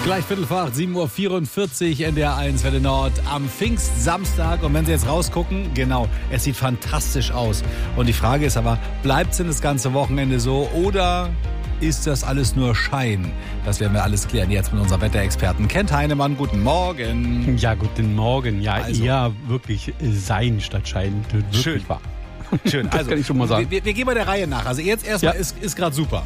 Gleich 7:44 Uhr, NDR 1, Welle Nord, am Pfingstsamstag. Und wenn Sie jetzt rausgucken, genau, es sieht fantastisch aus. Und die Frage ist aber, bleibt es denn das ganze Wochenende so oder ist das alles nur Schein? Das werden wir alles klären jetzt mit unserem Wetterexperten Kent Heinemann. Guten Morgen. Ja, guten Morgen. Ja, also, eher wirklich Sein statt Schein. Wirklich schön. Wahr. Schön, das kann ich schon mal sagen. Wir gehen bei der Reihe nach. Also jetzt erstmal ist gerade super.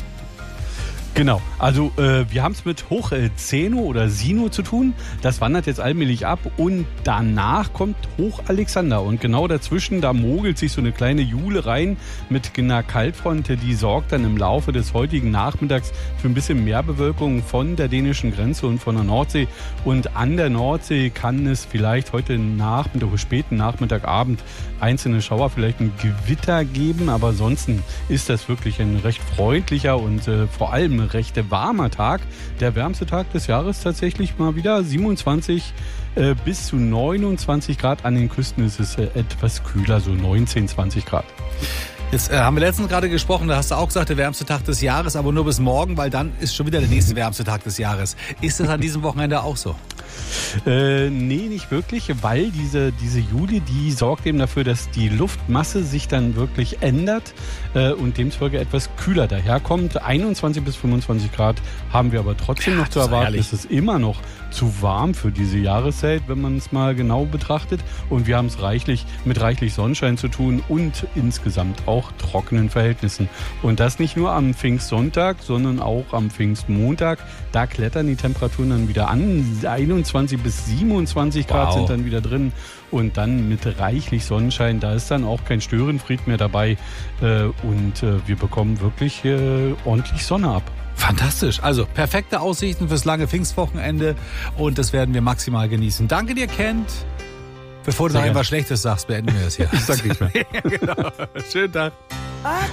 Genau, also wir haben es mit Hoch-Zeno oder Sino zu tun. Das wandert jetzt allmählich ab und danach kommt Hoch-Alexander. Und genau dazwischen, da mogelt sich so eine kleine Jule rein mit einer Kaltfront. Die sorgt dann im Laufe des heutigen Nachmittags für ein bisschen mehr Bewölkung von der dänischen Grenze und von der Nordsee. Und an der Nordsee kann es vielleicht heute Nachmittag, späten Nachmittagabend einzelne Schauer, vielleicht ein Gewitter geben. Aber ansonsten ist das wirklich ein recht freundlicher und vor allem recht warmer Tag. Der wärmste Tag des Jahres tatsächlich mal wieder. 27 bis zu 29 Grad. An den Küsten ist es etwas kühler, so 19, 20 Grad. Jetzt haben wir letztens gerade gesprochen, da hast du auch gesagt, der wärmste Tag des Jahres, aber nur bis morgen, weil dann ist schon wieder der nächste wärmste Tag des Jahres. Ist das an diesem Wochenende auch so? Nee, nicht wirklich, weil diese Juli, die sorgt eben dafür, dass die Luftmasse sich dann wirklich ändert und demzufolge etwas kühler daherkommt. 21 bis 25 Grad haben wir aber trotzdem noch zu erwarten. Es ist immer noch zu warm für diese Jahreszeit, wenn man es mal genau betrachtet. Und wir haben es mit reichlich Sonnenschein zu tun und insgesamt auch trockenen Verhältnissen. Und das nicht nur am Pfingstsonntag, sondern auch am Pfingstmontag. Da klettern die Temperaturen dann wieder an. 21 bis 27 Grad sind dann wieder drin. Und dann mit reichlich Sonnenschein, da ist dann auch kein Störenfried mehr dabei. Und wir bekommen wirklich ordentlich Sonne ab. Fantastisch. Also perfekte Aussichten fürs lange Pfingstwochenende und das werden wir maximal genießen. Danke dir, Kent. Bevor du noch etwas Schlechtes sagst, beenden wir es hier. Ich sag nichts mehr. Ja, genau. Schönen Tag.